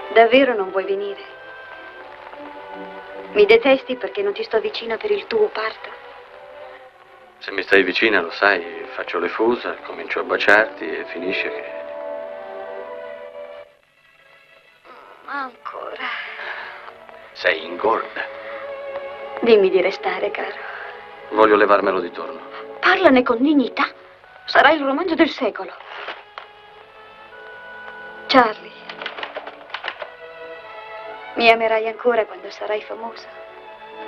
Davvero non vuoi venire? Mi detesti perché non ti sto vicina per il tuo parto? Se mi stai vicina, lo sai, faccio le fusa, comincio a baciarti e finisce che... Ancora. Sei ingorda. Dimmi di restare, caro. Voglio levarmelo di torno. Parlane con dignità. Sarà il romanzo del secolo. Charlie, mi amerai ancora quando sarai famosa?